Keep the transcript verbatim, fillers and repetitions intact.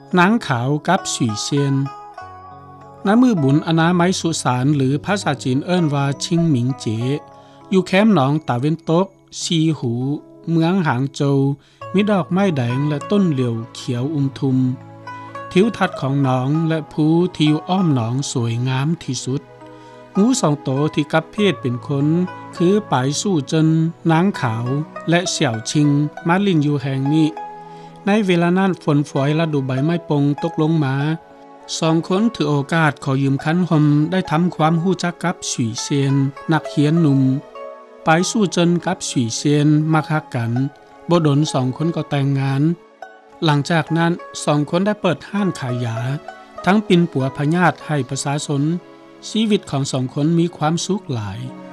นางขาวกับสุยเซียนณมือบุญอนามัยสุสานหรือภาษาจีนเอิ้นว่าชิงหมิงเจอยู่แคมป์หนองตาเวนตกซีหูเมืองหางโจวมีดอกไม้แดงและต้นเหลียวเขียวอุ้มทุมทิวทัศน์ของหนองและภูที่อยู่อ้อมหนองสวยงามที่สุดงูสองโตที่กับเพศเป็นคนคือปายสู้จนนางขาวและเสี่ยวชิงมาลินอยู่แห่งนี้ในเวลานั้นฝนฝอยฤดูใบไม้ปงตกลงมาสองคนถือโอกาสขอยืมคันหอมได้ทำความรู้จักกับสุยเซียนนักเขียนหนุ่มปายสู้จนกับสุยเซียนมาคักกันบ่ดนสองคนก็แต่งงานหลังจากนั้นสองคนได้เปิดห้านขายยาทั้งปินปัวพญาติให้ประชาชนชีวิตของสองคนมีความสุขหลาย